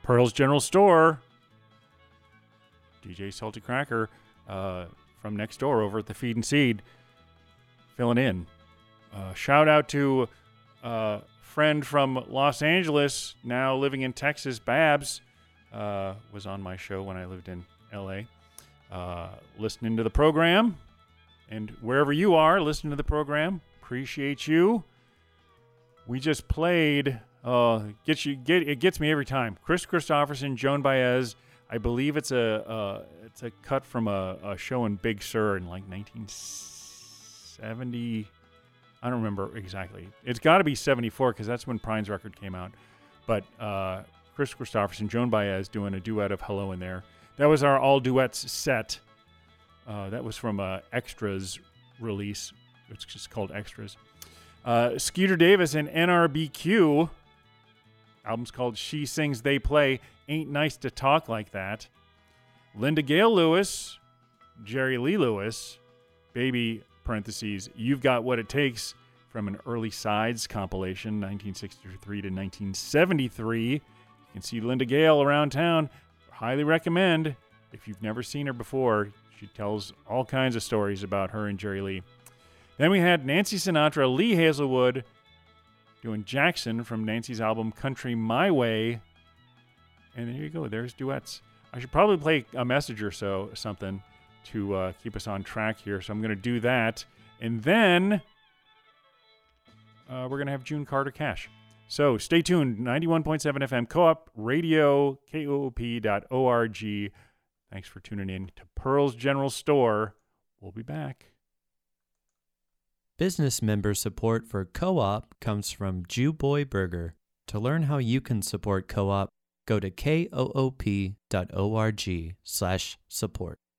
Pearl's General Store. DJ Salty Cracker from next door over at the Feed and Seed filling in. Shout out to a friend from Los Angeles, now living in Texas, Babs. Was on my show when I lived in L.A. Listening to the program. And wherever you are, listening to the program, appreciate you. We just played, it gets me every time. Chris Christopherson, Joan Baez. I believe it's a cut from a show in Big Sur in like 1970. I don't remember exactly. It's got to be 74 because that's when Prine's record came out. But Chris Christopherson, Joan Baez doing a duet of Hello in there. That was our all duets set. That was from Extras release. It's just called Extras. Skeeter Davis and NRBQ. Album's called She Sings, They Play. Ain't Nice to Talk Like That. Linda Gale Lewis, Jerry Lee Lewis, Baby, parentheses, You've Got What It Takes, from an Early Sides compilation, 1963 to 1973. You can see Linda Gale around town. Highly recommend. If you've never seen her before, she tells all kinds of stories about her and Jerry Lee. Then we had Nancy Sinatra, Lee Hazelwood, doing Jackson from Nancy's album Country My Way. And there you go. There's duets. I should probably play a message or something to keep us on track here. So I'm going to do that. And then we're going to have June Carter Cash. So stay tuned. 91.7 FM Co-op Radio, koop.org. Thanks for tuning in to Pearl's General Store. We'll be back. Business member support for Co-op comes from Jew Boy Burger. To learn how you can support Co-op, go to koop.org/support.